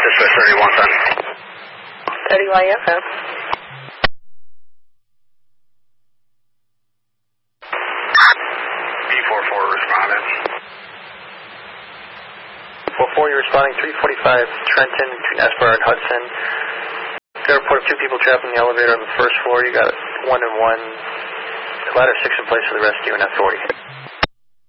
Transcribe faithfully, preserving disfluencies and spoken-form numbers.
Dispatch thirty-one ten. thirty-one F M. B forty-four responded. four four, you're responding three forty-five Trenton between Esbar and Hudson. Got a report of two people trapped in the elevator on the first floor. You got one and one. Ladder six in place for the rescue and F forty.